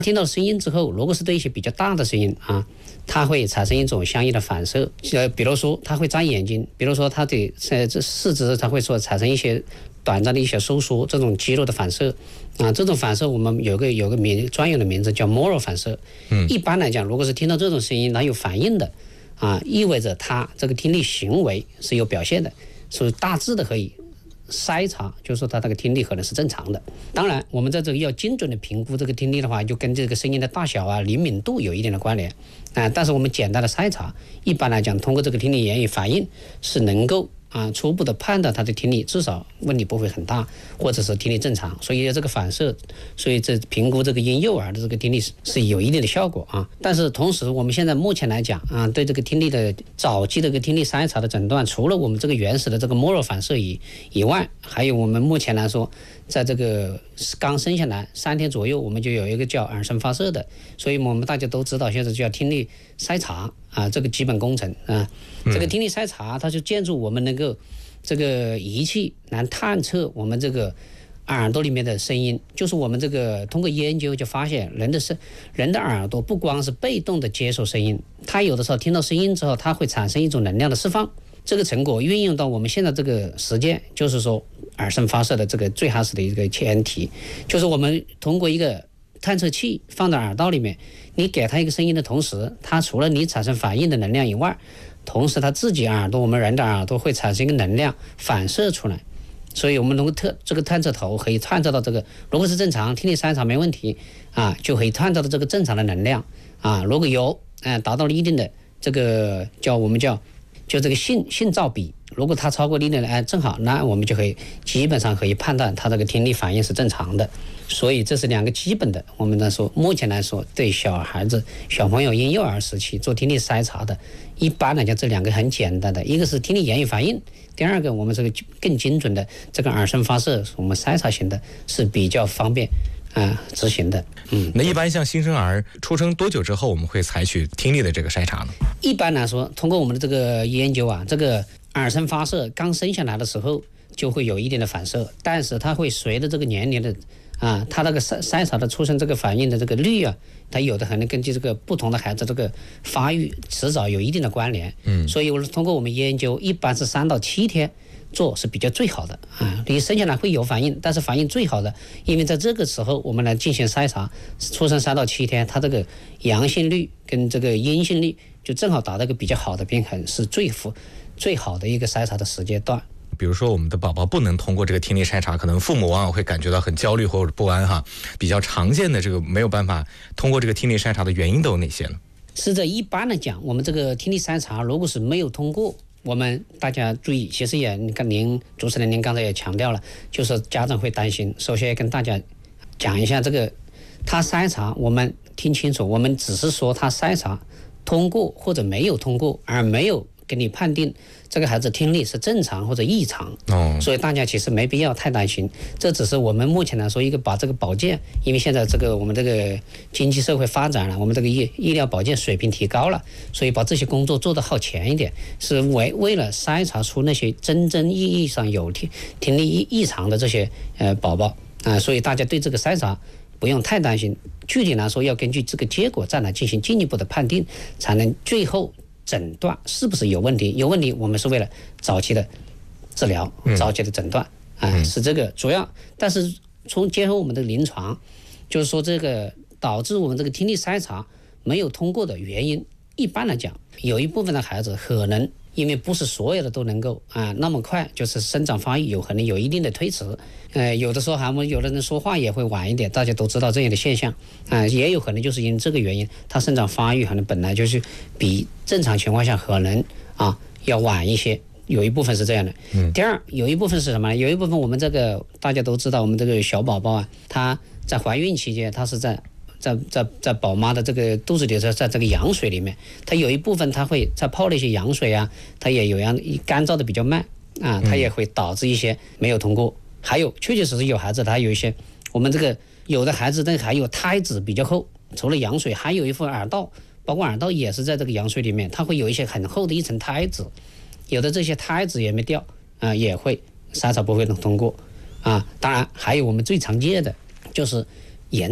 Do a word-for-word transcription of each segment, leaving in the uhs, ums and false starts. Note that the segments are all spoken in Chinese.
听到声音之后，如果是对一些比较大的声音啊，它会产生一种相应的反射，呃，比如说它会眨眼睛，比如说它的呃这四肢它会说产生一些短暂的一些收缩，这种肌肉的反射啊，这种反射我们有个有个名专有的名字叫 Moro 反射。嗯，一般来讲，如果是听到这种声音它有反应的啊，意味着它这个听力行为是有表现的，所以大致的可以筛查，就是说他这个听力可能是正常的。当然，我们在这个要精准的评估这个听力的话，就跟这个声音的大小啊、灵敏度有一定的关联啊。但是我们简单的筛查，一般来讲，通过这个听力言语反应是能够啊初步的判断他的听力至少问题不会很大，或者是听力正常。所以这个反射，所以这评估这个婴幼儿的这个听力是是有一定的效果啊。但是同时，我们现在目前来讲啊，对这个听力的早期的这个听力筛查的诊断，除了我们这个原始的这个 Moro 反射以以外，还有我们目前来说，在这个刚生下来三天左右，我们就有一个叫耳声发射的，所以我们大家都知道，现在叫听力筛查啊，这个基本工程啊，这个听力筛查，它就建筑我们能够这个仪器来探测我们这个耳朵里面的声音，就是我们这个通过研究就发现，人的声人的耳朵不光是被动的接受声音，它有的时候听到声音之后，它会产生一种能量的释放。这个成果运用到我们现在这个实践，就是说耳声发射的这个最开始的一个前提，就是我们通过一个探测器放在耳道里面，你给它一个声音的同时，它除了你产生反应的能量以外，同时它自己耳朵，我们人的耳朵会产生一个能量反射出来，所以我们能够特这个探测头可以探测到这个，如果是正常听力筛查没问题啊，就可以探测到这个正常的能量啊，如果有嗯、呃、达到了一定的这个叫我们叫就这个信信噪比，如果它超过一定的哎正好，那我们就可以基本上可以判断它这个听力反应是正常的。所以这是两个基本的，我们来说目前来说对小孩子小朋友婴幼儿时期做听力筛查的，一般来讲这两个很简单的，一个是听力言语反应，第二个我们这个更精准的这个耳声发射，我们筛查型的是比较方便啊执行的。 嗯，那一般像新生儿出生多久之后我们会采取听力的这个筛查呢？ 一般来说，通过我们的这个研究啊，这个耳声发射刚生下来的时候就会有一定的反射，但是它会随着这个年龄的啊，它那个筛筛查的出生这个反应的这个率啊，它有的可能根据这个不同的孩子这个发育迟早有一定的关联。嗯，所以我通过我们研究，一般是三到七天做是比较最好的啊。你生下来会有反应，但是反应最好的，因为在这个时候我们来进行筛查，出生三到七天，它这个阳性率跟这个阴性率就正好达到一个比较好的平衡，是最符最好的一个筛查的时间段。 比如说我们的宝宝不能通过这个听力筛查，可能父母往往会感觉到很焦虑或者不安哈。比较常见的这个没有办法通过这个听力筛查的原因都有哪些呢？ 是这一般来讲，我们这个听力筛查如果是没有通过，我们大家注意，其实也你看您主持人您刚才也强调了，就是家长会担心。首先跟大家讲一下这个，他筛查我们听清楚，我们只是说他筛查通过或者没有通过，而没有给你判定这个孩子听力是正常或者异常。哦，所以大家其实没必要太担心，这只是我们目前来说一个把这个保健，因为现在这个我们这个经济社会发展了，我们这个医医疗保健水平提高了，所以把这些工作做得好前一点，是为为了筛查出那些真正意义上有听听力异异常的这些呃宝宝啊，所以大家对这个筛查不用太担心。具体来说，要根据这个结果再来进行进一步的判定，才能最后诊断是不是有问题。有问题，我们是为了早期的治疗、早期的诊断啊、嗯，是这个主要。但是从结合我们的临床，就是说这个导致我们这个听力筛查没有通过的原因，一般来讲，有一部分的孩子可能因为不是所有的都能够啊那么快，就是生长发育有可能有一定的推迟，呃，有的时候还有的人说话也会晚一点，大家都知道这样的现象啊，也有可能就是因这个原因，他生长发育可能本来就是比正常情况下可能啊要晚一些，有一部分是这样的。嗯。第二，有一部分是什么呢？有一部分我们这个大家都知道，我们这个小宝宝啊，他在怀孕期间，他是在。在在在宝妈的这个肚子里，在在这个羊水里面，它有一部分它会在泡了一些羊水啊，它也有样干燥的比较慢啊，它也会导致一些没有通过。还有确确实实有孩子他有一些，我们这个有的孩子那还有胎脂比较厚，除了羊水还有一副耳道，包括耳道也是在这个羊水里面，它会有一些很厚的一层胎脂，有的这些胎脂也没掉啊，也会筛查不会能通过啊。当然还有我们最常见的就是炎症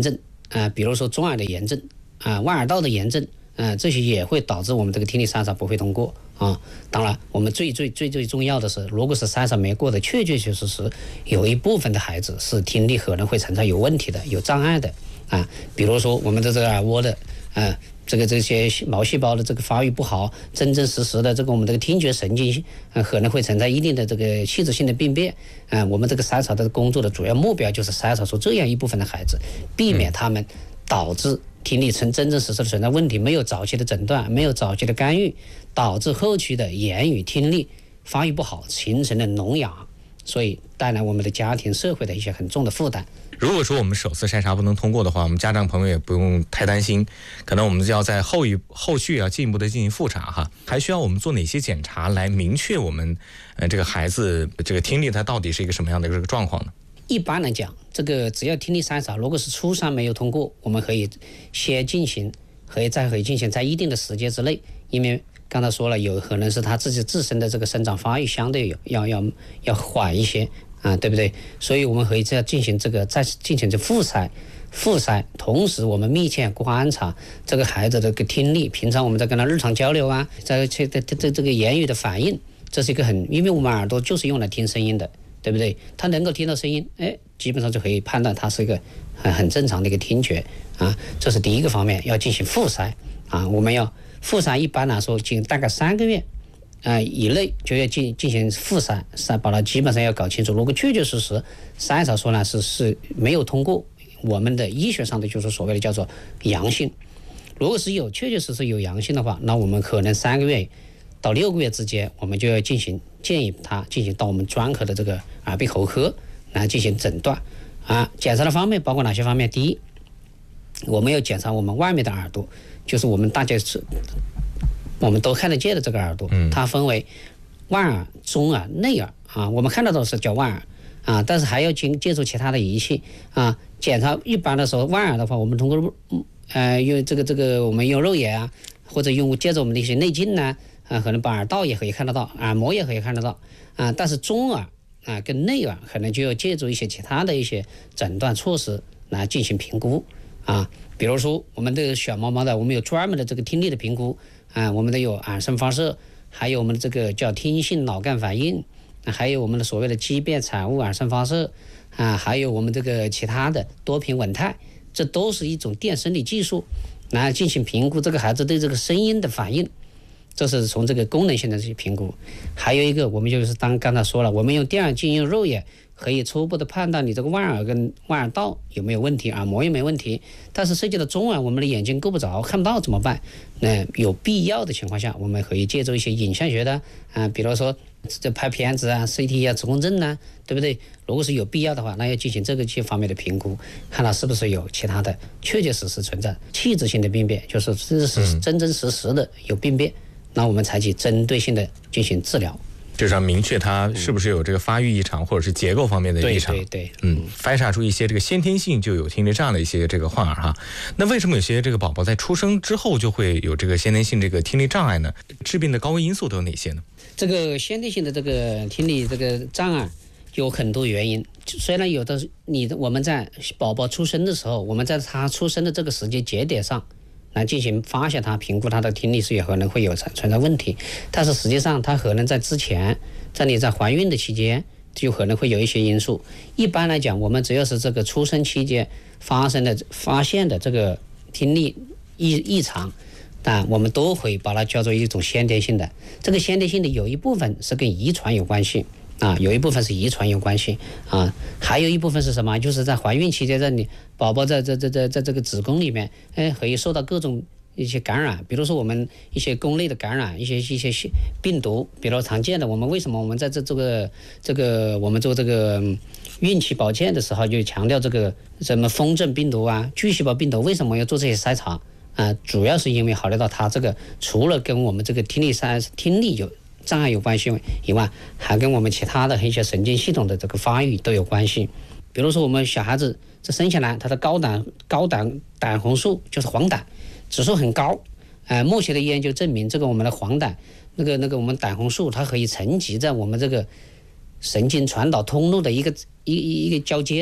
啊、呃，比如说中耳的炎症啊、呃，腕耳道的炎症，嗯、呃，这些也会导致我们这个听力筛查不会通过啊。当然，我们最最最最重要的是，如果是筛查没过的，确确实实是有一部分的孩子是听力可能会存在有问题的、有障碍的啊。比如说我们的这个耳蜗的，啊，这个这些毛细胞的这个发育不好，真真实实的这个我们这个听觉神经啊可能会存在一定的这个器质性的病变啊。我们这个筛查的工作的主要目标就是筛查出这样一部分的孩子，避免他们导致听力存真真实实的存在问题，没有早期的诊断，没有早期的干预，导致后期的言语听力发育不好，形成了聋哑，所以带来我们的家庭社会的一些很重的负担。 如果说我们首次筛查不能通过的话，我们家长朋友也不用太担心，可能我们就要在后一后续要进一步的进行复查哈，还需要我们做哪些检查来明确我们呃这个孩子这个听力它到底是一个什么样的这个状况呢？ 一般来讲，这个只要听力筛查，如果是初三没有通过，我们可以先进行，可以再可以进行在一定的时间之内，因为刚才说了，有可能是他自己自身的这个生长发育相对有要要要缓一些啊，对不对？所以我们可以这样进行这个再进行这复筛，复筛，同时我们密切观察这个孩子的个听力，平常我们在跟他日常交流啊，在这这这这个言语的反应，这是一个很，因为我们耳朵就是用来听声音的。对不对？他能够听到声音，哎，基本上就可以判断他是一个很很正常的一个听觉啊。这是第一个方面，要进行复筛啊。我们要复筛，一般来说，进大概三个月啊、呃、以内就要进进行复筛，筛把它基本上要搞清楚。如果确确实实筛查出来是是没有通过，我们的医学上的就是所谓的叫做阳性。如果是有确确实实有阳性的话，那我们可能三个月到六个月之间，我们就要进行建议他进行到我们专科的这个耳鼻喉科来进行诊断啊。检查的方面包括哪些方面？第一，我们要检查我们外面的耳朵，就是我们大家是我们都看得见的这个耳朵，它分为外耳、中耳、内耳啊。我们看得到是叫外耳啊，但是还要经借助其他的仪器啊检查。一般的时候，外耳的话，我们通过呃用这个这个我们用肉眼啊，或者用借助我们的一些内镜呢。啊，可能把耳道也可以看得到，耳膜也可以看得到啊，但是中耳啊跟内耳可能就要借助一些其他的一些诊断措施来进行评估啊，比如说我们的小猫猫的，我们有专门的这个听力的评估啊，我们的有耳声发射，还有我们的这个叫听性脑干反应，还有我们的所谓的畸变产物耳声发射啊，还有我们这个其他的多频稳态，这都是一种电生理技术来进行评估这个孩子对这个声音的反应。这是从这个功能性的去评估。还有一个，我们就是当刚才说了，我们用电耳镜用肉眼可以初步的判断你这个外耳跟外耳道有没有问题，耳膜有没有问题。但是涉及到中耳，我们的眼睛够不着，看不到怎么办？那有必要的情况下，我们可以借助一些影像学的啊，比如说这拍片子啊、C T 啊、磁共振啊，对不对？如果是有必要的话，那要进行这个这方面的评估，看它是不是有其他的确确实实存在器质性的病变，就是这是真真实实的有病变。那我们采取针对性的进行治疗， 就是要明确它是不是有这个发育异常，或者是结构方面的异常。 对对对， 嗯，筛查出一些这个先天性就有听力障碍的一些这个患儿哈。那为什么有些这个宝宝在出生之后就会有这个先天性这个听力障碍呢？致病的高危因素都有哪些呢？ 这个先天性的这个听力这个障碍有很多原因，虽然有的你的我们在宝宝出生的时候，我们在他出生的这个时间节点上来进行发现他评估他的听力是有可能会有存在问题，但是实际上他可能在之前，在你在怀孕的期间就可能会有一些因素。一般来讲，我们只要是这个出生期间发生的发现的这个听力异异常，但我们都会把它叫做一种先天性的。这个先天性的有一部分是跟遗传有关系啊，有一部分是遗传有关系啊，还有一部分是什么？就是在怀孕期间，在你宝宝在这这这在这个子宫里面，哎，可以受到各种一些感染，比如说我们一些宫内的感染，一些一些病毒，比如常见的。我们为什么我们在这这个这个我们做这个孕期保健的时候，就强调这个什么风疹病毒啊、巨细胞病毒，为什么要做这些筛查啊？主要是因为考虑到它这个除了跟我们这个听力筛听力有障碍有关系以外，还跟我们其他的一些神经系统的这个发育都有关系。比如说我们小孩子这生下来，他的高胆高胆胆红素就是黄疸指数很高，呃，目前的研究证明，这个我们的黄疸那个那个我们胆红素它可以沉积在我们这个神经传导通路的一个一一个交接头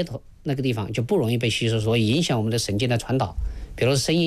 那个地方就不容易被吸收，所以影响我们的神经的传导。比如声音